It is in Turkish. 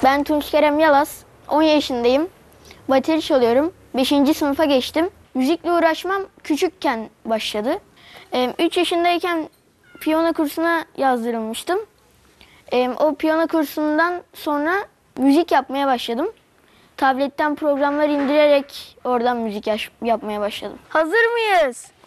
Ben Tunç Kerem Yalaz, 10 yaşındayım. Bateri çalıyorum. 5. sınıfa geçtim. Müzikle uğraşmam küçükken başladı. 3 yaşındayken piyano kursuna yazdırılmıştım. O piyano kursundan sonra müzik yapmaya başladım. Tabletten programlar indirerek oradan müzik yapmaya başladım. Hazır mıyız?